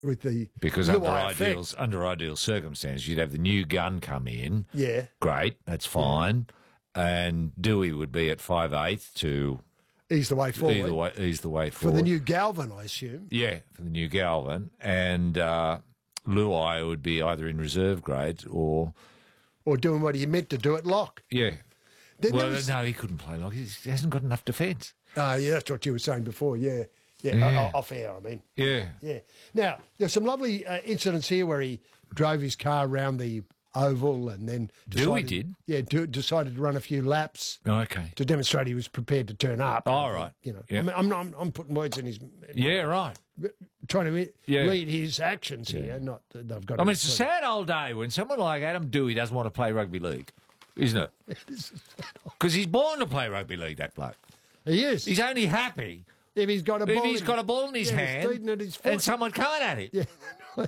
Because Luai effect. under ideal circumstances, you'd have the new gun come in. Yeah. Great, that's fine. And Dewey would be at 5/8 to Ease the way forward. ease the way For forward. the new Galvin, I assume. Yeah, for the new Galvin. And Luai would be either in reserve grade or... Or doing what he meant to do at lock. Yeah. Then Well, there was- no, he couldn't play lock. He hasn't got enough defence. Yeah, that's what you were saying before, yeah. Yeah, Yeah. off air, I mean. Yeah. Yeah. Now, there's some lovely incidents here where he drove his car around the oval and then Dewey did? Yeah, decided to run a few laps Okay. to demonstrate he was prepared to turn up. All right. You know, Yeah. I mean, I'm putting words in his... Yeah, right. Trying to Yeah. read his actions here, not that they've got... I mean, it's a sad old day when someone like Adam Dewey doesn't want to play rugby league, isn't it? Because he's born to play rugby league, that bloke. He is. He's only happy if he's got a ball... if he's got a ball in his hand feeding at his foot. and someone can't at it. Yeah.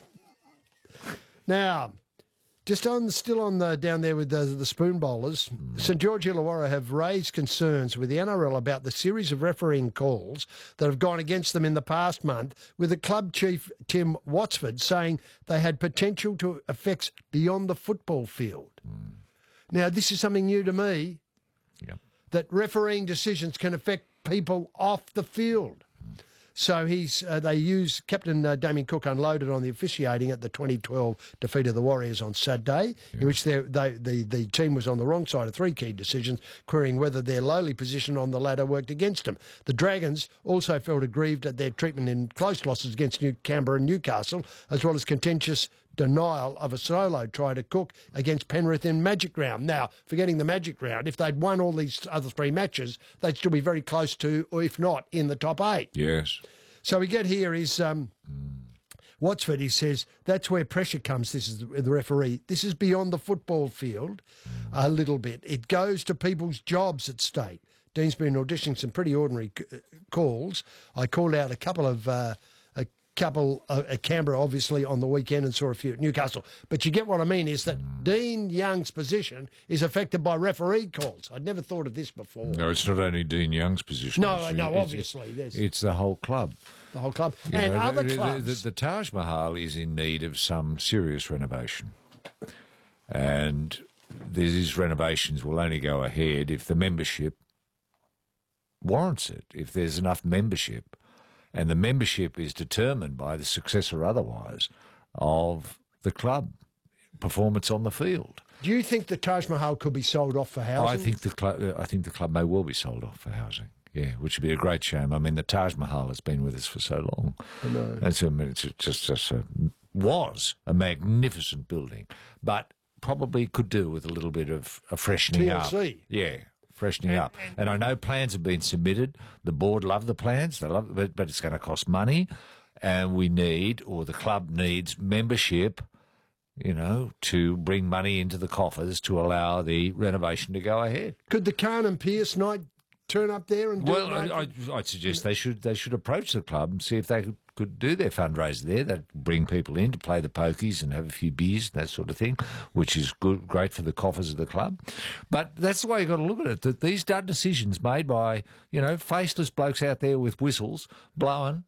Now, just down there with the spoon bowlers, St George Illawarra have raised concerns with the NRL about the series of refereeing calls that have gone against them in the past month, with the club chief Tim Watsford saying they had potential to effects beyond the football field. Now, this is something new to me, Yep. that refereeing decisions can affect people off the field. So they use Captain Damien Cook unloaded on the officiating at the 2012 defeat of the Warriors on Saturday, in which the team was on the wrong side of three key decisions, querying whether their lowly position on the ladder worked against them. The Dragons also felt aggrieved at their treatment in close losses against Canberra and Newcastle, as well as contentious denial of a solo try to Cook against Penrith in Magic Round. Now, forgetting the Magic Round, if they'd won all these other three matches, they'd still be very close to, or if not, in the top 8. Yes. So we get here is Watsford, he says, that's where pressure comes, this is the referee. This is beyond the football field a little bit. It goes to people's jobs at stake. Dean's been auditioning some pretty ordinary calls. I called out a couple at Canberra, obviously, on the weekend and saw a few at Newcastle. But you get what I mean, is that Dean Young's position is affected by referee calls. I'd never thought of this before. No, it's not only Dean Young's position. No, It's- obviously. There's It's the whole club. the whole club. You And know, other clubs. The Taj Mahal is in need of some serious renovation. And these renovations will only go ahead if the membership warrants it, if there's enough membership. And the membership is determined by the success or otherwise of the club performance on the field. Do you think the Taj Mahal could be sold off for housing? I think the club may well be sold off for housing. Yeah, which would be a great shame. I mean, the Taj Mahal has been with us for so long. I know. Was a magnificent building, but probably could do with a little bit of a freshening TLC. up. Yeah, freshening up. And I know plans have been submitted. The board love the plans, they love it, but it's going to cost money, and the club needs membership, to bring money into the coffers to allow the renovation to go ahead. Could the Khan and Pierce night turn up there and do it? Well, I'd suggest they should approach the club and see if they could do their fundraiser there. They'd bring people in to play the pokies and have a few beers and that sort of thing, which is great for the coffers of the club. But that's the way you've got to look at it, that these are decisions made by, faceless blokes out there with whistles, blowing,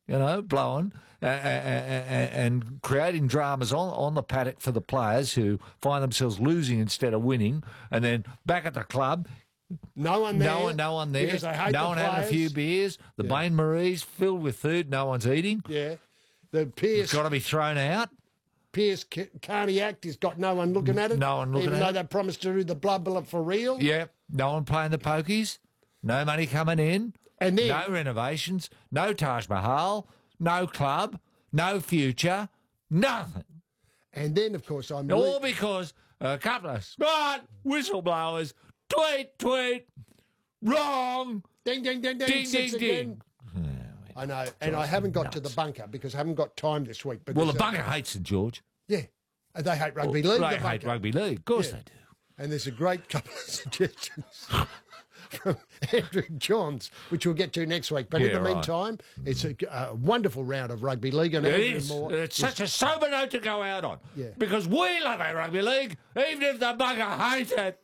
and creating dramas on the paddock for the players who find themselves losing instead of winning, and then back at the club, no one there. No one there. Because they hate no the one having a few players. beers. The Bain Marie's filled with food. No one's eating. Yeah. The Pierce It's got to be thrown out. Carney Act has got no one looking at it. No one looking even at though it. they promised to do the blood bullet for real. Yeah. No one playing the pokies. No money coming in. And then No renovations. No Taj Mahal. No club. No future. Nothing. And then, of course, All because a couple of smart whistleblowers tweet, wrong, ding, ding, ding, ding, ding, six ding, again. ding. I know, and I haven't got to the bunker because I haven't got time this week. Because, Well, the bunker hates St George. Yeah, they hate rugby league. They the hate bunker. rugby league. Of course Yeah. they do. And there's a great couple of suggestions from Andrew Johns, which we'll get to next week. But in Yeah, the right. meantime, it's a wonderful round of rugby league. And It even is. more. It's such a sober note to go out on. Yeah. Because we love our rugby league, even if the bugger hates it.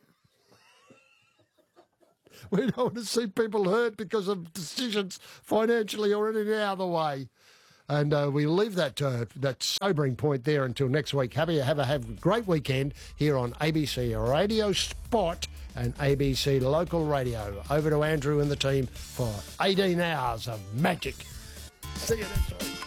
We don't want to see people hurt because of decisions financially or any other way. And we leave that sobering point there until next week. Have a great weekend here on ABC Radio Spot and ABC Local Radio. Over to Andrew and the team for 18 hours of magic. See you next week.